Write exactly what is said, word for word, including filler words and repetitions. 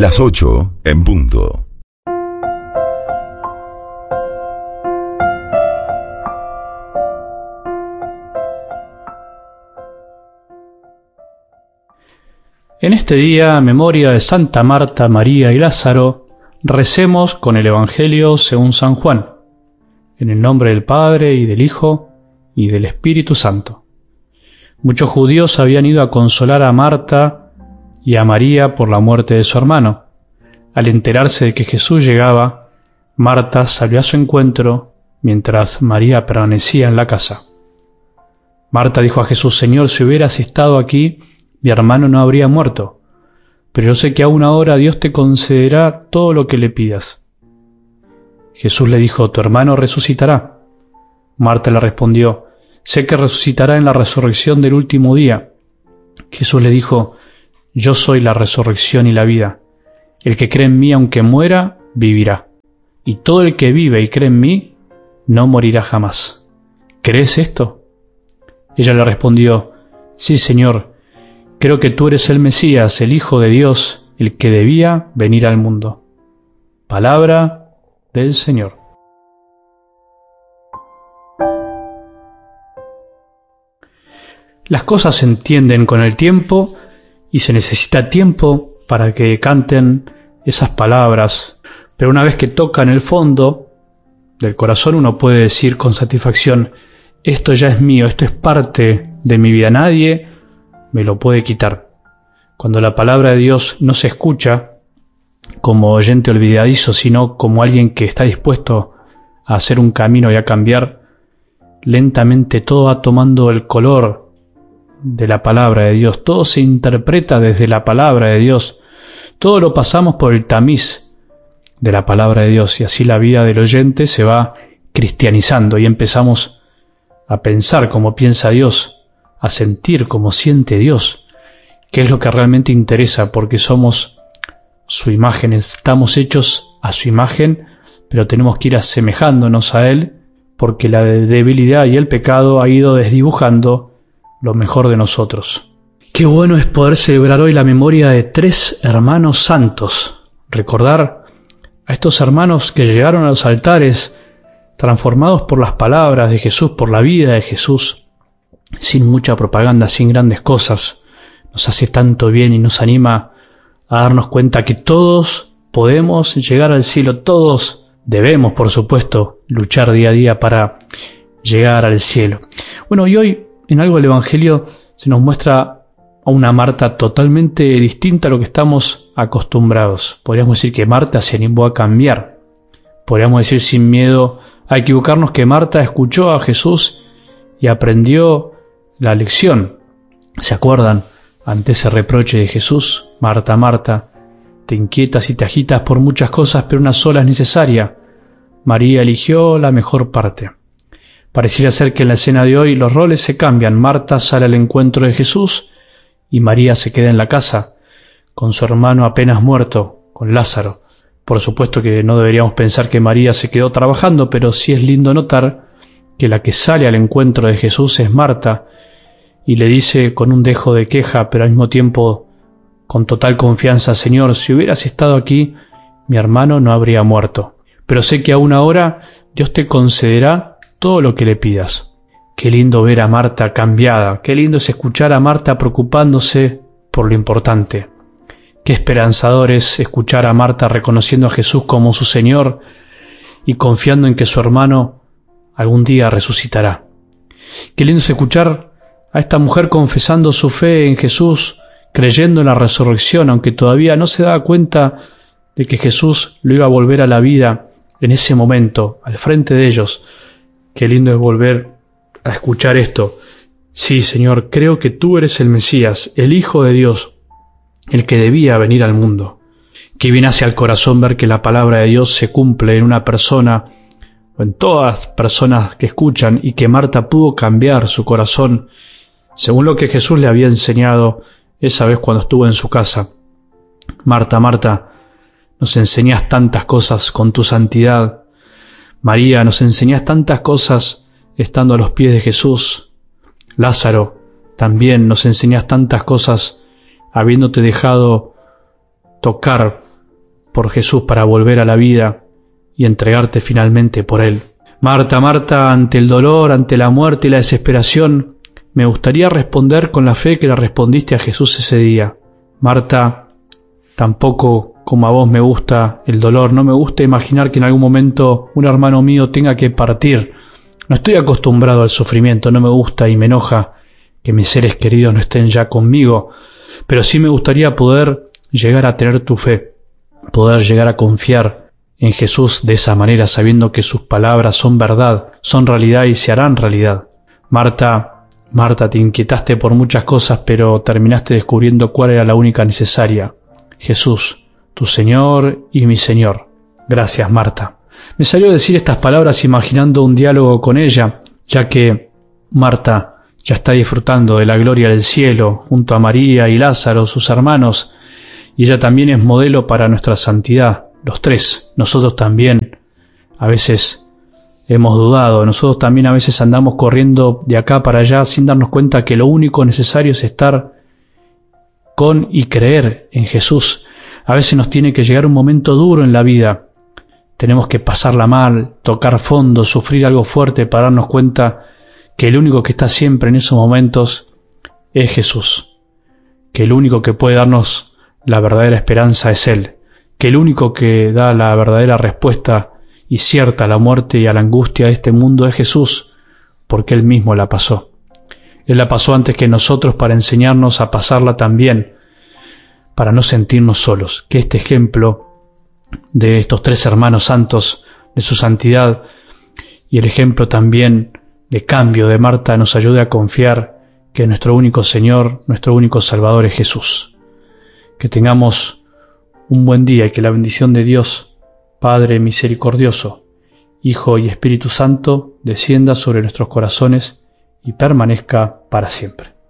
Las ocho en punto. En este día, memoria de Santa Marta, María y Lázaro, recemos con el Evangelio según San Juan, en el nombre del Padre y del Hijo y del Espíritu Santo. Muchos judíos habían ido a consolar a Marta y a María por la muerte de su hermano. Al enterarse de que Jesús llegaba, Marta salió a su encuentro mientras María permanecía en la casa. Marta dijo a Jesús: Señor, si hubieras estado aquí, mi hermano no habría muerto, pero yo sé que aún ahora Dios te concederá todo lo que le pidas. Jesús le dijo: tu hermano resucitará. Marta le respondió: sé que resucitará en la resurrección del último día. Jesús le dijo: yo soy la resurrección y la vida. El que cree en mí, aunque muera, vivirá. Y todo el que vive y cree en mí, no morirá jamás. ¿Crees esto? Ella le respondió: sí, Señor. Creo que tú eres el Mesías, el Hijo de Dios, el que debía venir al mundo. Palabra del Señor. Las cosas se entienden con el tiempo y se necesita tiempo para que canten esas palabras, pero una vez que tocan el fondo del corazón uno puede decir con satisfacción: esto ya es mío, esto es parte de mi vida, nadie me lo puede quitar. Cuando la palabra de Dios no se escucha como oyente olvidadizo, sino como alguien que está dispuesto a hacer un camino y a cambiar, lentamente todo va tomando el color de la palabra de Dios, todo se interpreta desde la palabra de Dios, todo lo pasamos por el tamiz de la palabra de Dios, y así la vida del oyente se va cristianizando y empezamos a pensar como piensa Dios, a sentir como siente Dios, que es lo que realmente interesa, porque somos su imagen, estamos hechos a su imagen, pero tenemos que ir asemejándonos a Él, porque la debilidad y el pecado ha ido desdibujando lo mejor de nosotros. Qué bueno es poder celebrar hoy la memoria de tres hermanos santos, recordar a estos hermanos que llegaron a los altares transformados por las palabras de Jesús, por la vida de Jesús, sin mucha propaganda, sin grandes cosas. Nos hace tanto bien y nos anima a darnos cuenta que todos podemos llegar al cielo, todos debemos, por supuesto, luchar día a día para llegar al cielo. Bueno, y hoy en algo del Evangelio se nos muestra a una Marta totalmente distinta a lo que estamos acostumbrados. Podríamos decir que Marta se animó a cambiar. Podríamos decir sin miedo a equivocarnos que Marta escuchó a Jesús y aprendió la lección. ¿Se acuerdan? Ante ese reproche de Jesús: Marta, Marta, te inquietas y te agitas por muchas cosas, pero una sola es necesaria. María eligió la mejor parte. Pareciera ser que en la escena de hoy los roles se cambian. Marta sale al encuentro de Jesús y María se queda en la casa, con su hermano apenas muerto, con Lázaro. Por supuesto que no deberíamos pensar que María se quedó trabajando, pero sí es lindo notar que la que sale al encuentro de Jesús es Marta, y le dice con un dejo de queja, pero al mismo tiempo con total confianza: Señor, si hubieras estado aquí, mi hermano no habría muerto. Pero sé que aún ahora Dios te concederá todo lo que le pidas. Qué lindo ver a Marta cambiada, qué lindo es escuchar a Marta preocupándose por lo importante. Qué esperanzador es escuchar a Marta reconociendo a Jesús como su Señor y confiando en que su hermano algún día resucitará. Qué lindo es escuchar a esta mujer confesando su fe en Jesús, creyendo en la resurrección, aunque todavía no se daba cuenta de que Jesús lo iba a volver a la vida en ese momento, al frente de ellos. Qué lindo es volver a escuchar esto. Sí, Señor, creo que tú eres el Mesías, el Hijo de Dios, el que debía venir al mundo. Qué bien hace al corazón ver que la palabra de Dios se cumple en una persona, o en todas las personas que escuchan, y que Marta pudo cambiar su corazón según lo que Jesús le había enseñado esa vez cuando estuvo en su casa. Marta, Marta, nos enseñas tantas cosas con tu santidad. María, nos enseñas tantas cosas estando a los pies de Jesús. Lázaro, también nos enseñas tantas cosas habiéndote dejado tocar por Jesús para volver a la vida y entregarte finalmente por Él. Marta, Marta, ante el dolor, ante la muerte y la desesperación, me gustaría responder con la fe que le respondiste a Jesús ese día. Marta, tampoco como a vos me gusta el dolor, no me gusta imaginar que en algún momento un hermano mío tenga que partir. No estoy acostumbrado al sufrimiento, no me gusta y me enoja que mis seres queridos no estén ya conmigo, pero sí me gustaría poder llegar a tener tu fe, poder llegar a confiar en Jesús de esa manera, sabiendo que sus palabras son verdad, son realidad y se harán realidad. Marta, Marta, te inquietaste por muchas cosas, pero terminaste descubriendo cuál era la única necesaria. Jesús, tu Señor y mi Señor. Gracias, Marta. Me salió decir estas palabras imaginando un diálogo con ella, ya que Marta ya está disfrutando de la gloria del cielo, junto a María y Lázaro, sus hermanos, y ella también es modelo para nuestra santidad. Los tres, nosotros también, a veces hemos dudado, nosotros también a veces andamos corriendo de acá para allá sin darnos cuenta que lo único necesario es estar con y creer en Jesús. A veces nos tiene que llegar un momento duro en la vida, tenemos que pasarla mal, tocar fondo, sufrir algo fuerte para darnos cuenta que el único que está siempre en esos momentos es Jesús, que el único que puede darnos la verdadera esperanza es Él, que el único que da la verdadera respuesta y cierta a la muerte y a la angustia de este mundo es Jesús, porque Él mismo la pasó. Él la pasó antes que nosotros para enseñarnos a pasarla también, para no sentirnos solos. Que este ejemplo de estos tres hermanos santos, de su santidad, y el ejemplo también de cambio de Marta nos ayude a confiar que nuestro único Señor, nuestro único Salvador es Jesús. Que tengamos un buen día y que la bendición de Dios, Padre misericordioso, Hijo y Espíritu Santo, descienda sobre nuestros corazones y permanezca para siempre.